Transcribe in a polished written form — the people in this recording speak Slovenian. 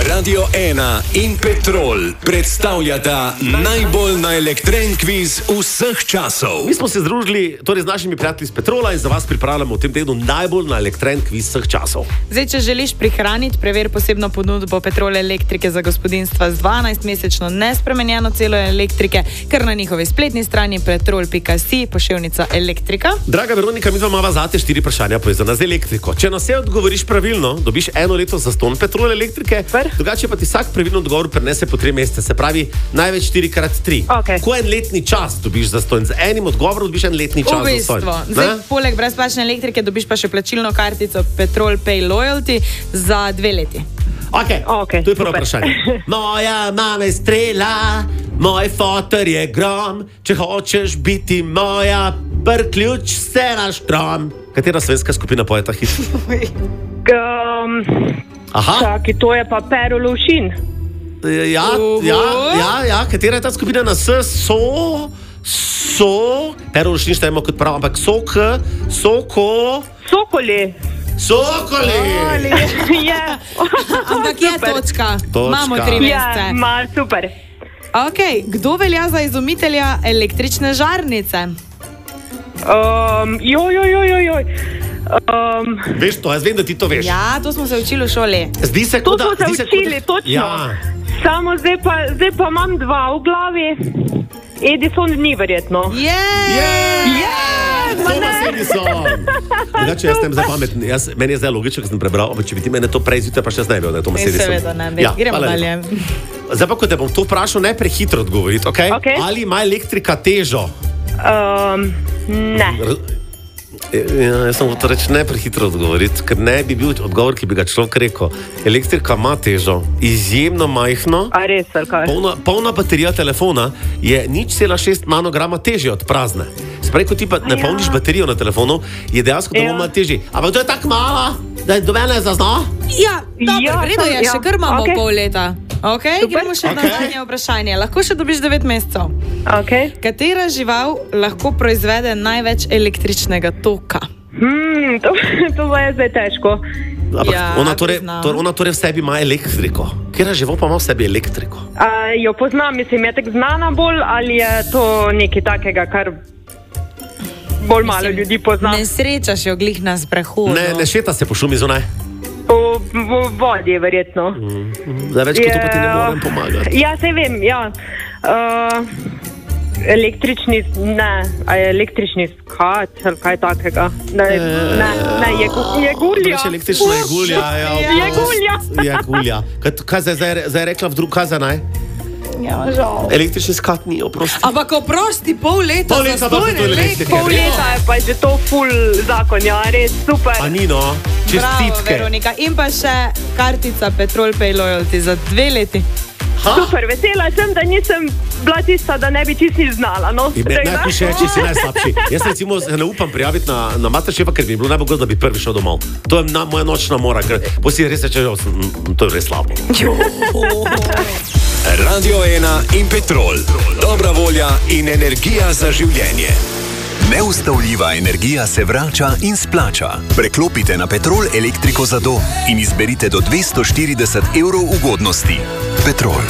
Radio 1 in Petrol predstavljata najbolj naelektren kviz vseh časov. Mi smo se združili z našimi prijatelji iz Petrola in za vas pripravljamo v tem tednu najbolj naelektren kviz vseh časov. Zdaj, če želiš prihraniti, preveri posebno ponudbo Petrol elektrike za gospodinjstva z 12-mesečno nespremenjeno celo elektrike, kar na njihovi spletni strani petrol.si, poševnica elektrika. Draga Veronika, mi imamo zate 4 vprašanja povezana z elektriko. Če na vse odgovoriš pravilno, dobiš 1 leto zastonj Petrol elektrike, drugače pa ti vsak pravilno odgovor prenese po 3 mesece, se pravi največ 4x3. Okay. Ko en letni čas dobiš zastonj, z enim odgovorom dobiš en letni čas zastonj. Zdaj, poleg brezplačne elektrike dobiš pa še plačilno kartico Petrol Pay Loyalty za 2 leti. Okay, to je prvo vprašanje. Moja mama je strela, moj fotor je grom, če hočeš biti moja, prključ se na štrom. Katera slovenska skupina poje ta hit? Čaki, to je pa Pero Lovšin. Ja, katera je ta skupina na S? Pero Lovšin štejemo kot prav, ampak Sokoli. Yeah. Ampak je točka. Imamo 3 mesece. Super. Okay. Kdo velja za izumitelja električne žarnice? Veš to, jaz vem, da ti to veš. Ja, to smo se učili v šoli. Zdi se, to smo se učili, točno. Ja. Samo zdaj pa imam 2 v glavi. Edison ni verjetno. Drugače, jaz sem zdaj pameten. Meni je zdaj logično, ker sem prebral, če bi ti mene to prej zjutraj, pa še zdaj bil, da je to Mercedes. Seveda ne, gremo dalje. Zdaj pa, ko te bom to vprašal, ne prehitro odgovoriti, okay? Ali ima elektrika težo? Ne. Jaz sem hotel reči ne prehitro odgovoriti, ker ne bi bil odgovor, ki bi ga človek rekel. Elektrika ima težo, izjemno majhno. A res, ali kaj? Polna baterija telefona je 0,6 nanograma težja od prazne. Sprej, ko ti pa ne polniš baterijo na telefonu, je dejansko dovolj malo težji. Ampak to je tako mala, da je do mene zazna? Ja, dobro, vredo je, še kar imamo pol leta. Gremo še na zadnje vprašanje. Lahko še dobiš 9 mesecev. Katera žival lahko proizvede največ električnega toka? To je zdaj težko. Ona torej v sebi ima elektriko. Katera žival pa ima v sebi elektriko? Jo poznam, mislim, je tak znana bolj, ali je to nekaj takega, kar bolj malo ljudi pozna? Ne srečaš jo glih na sprehodu. Ne šeta se po šumi zunaj? V vodi je verjetno. Zdaj več kot to pa ti ne morem pomagati. Ja, sej vem, ja. Električni skat, ali kaj takega. Ne, je gulja. Električna je gulja. Je gulja. Je gulja. Kaj zdaj rekla v drug, kaj za naj? Ja, žal. Električni skat ni, oprosti. Ampak oprosti, pol leta zastojne elektrike. Pol leta je pa že to ful zakon, ja, res super. A ni no, čestitke. Bravo, Veronika. In pa še kartica Petrol Pay Loyalty za 2 leti. Super, vesela sem, da nisem bila tista, da ne bi čisto nič znala. Ne piše, če si najslabši. Jaz recimo ne upam prijaviti na Masterchefa, ker bi bilo najbolj da bi prvi šel domov. To je moja nočna mora, ker poslije res reče, to je res slabo. Radio 1 in Petrol. Dobra volja in energija za življenje. Neustavljiva energija se vrača in splača. Preklopite na Petrol elektriko za dom in izberite do 240 € ugodnosti. Petrol.